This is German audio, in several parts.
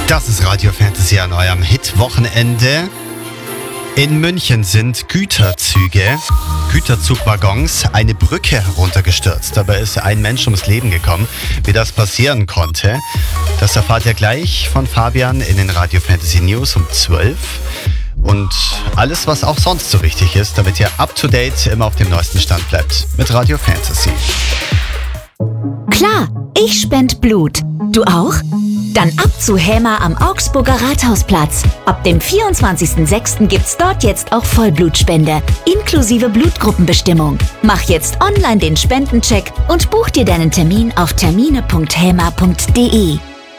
Das ist Radio Fantasy an eurem Hit-Wochenende. In München sind Güterzugwaggons, eine Brücke heruntergestürzt. Dabei ist ein Mensch ums Leben gekommen. Wie das passieren konnte, das erfahrt ihr gleich von Fabian in den Radio Fantasy News um 12. Und alles, was auch sonst so wichtig ist, damit ihr up-to-date immer auf dem neuesten Stand bleibt mit Radio Fantasy. Klar, ich spend Blut. Du auch? Dann ab zu Hämer am Augsburger Rathausplatz. Ab dem 24.06. gibt's dort jetzt auch Vollblutspende, inklusive Blutgruppenbestimmung. Mach jetzt online den Spendencheck und buch dir deinen Termin auf termine.hämer.de.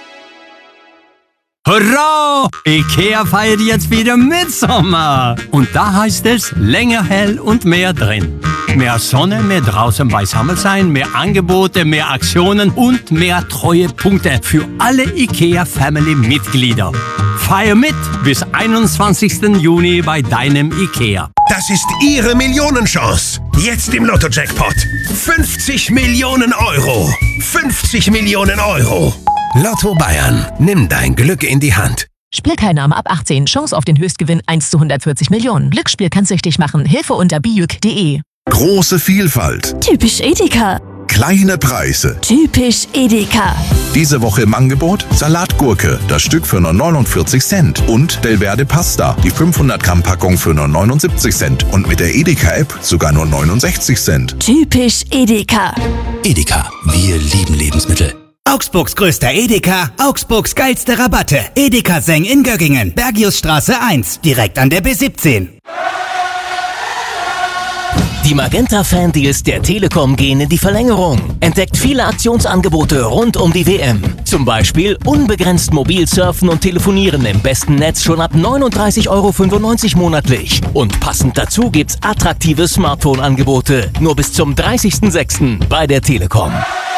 Hurra! IKEA feiert jetzt wieder Mitsommer. Und da heißt es länger hell und mehr drin. Mehr Sonne, mehr draußen beisammen sein, mehr Angebote, mehr Aktionen und mehr Treuepunkte für alle IKEA-Family-Mitglieder. Feier mit bis 21. Juni bei deinem IKEA. Das ist Ihre Millionenchance. Jetzt im Lotto-Jackpot. 50 Millionen Euro. 50 Millionen Euro. Lotto Bayern. Nimm dein Glück in die Hand. Spielteilnahme ab 18. Chance auf den Höchstgewinn 1 zu 140 Millionen. Glücksspiel kann süchtig machen. Hilfe unter bijuk.de. Große Vielfalt. Typisch Edeka. Kleine Preise. Typisch Edeka. Diese Woche im Angebot Salatgurke, das Stück für nur 49 Cent. Und Delverde Pasta, die 500 Gramm Packung für nur 79 Cent. Und mit der Edeka-App sogar nur 69 Cent. Typisch Edeka. Edeka, wir lieben Lebensmittel. Augsburgs größter Edeka, Augsburgs geilste Rabatte. Edeka Seng in Göggingen, Bergiusstraße 1, direkt an der B17. Die Magenta-Fan-Deals der Telekom gehen in die Verlängerung. Entdeckt viele Aktionsangebote rund um die WM. Zum Beispiel unbegrenzt mobil surfen und telefonieren im besten Netz schon ab 39,95 € monatlich. Und passend dazu gibt's attraktive Smartphone-Angebote. Nur bis zum 30.06. bei der Telekom.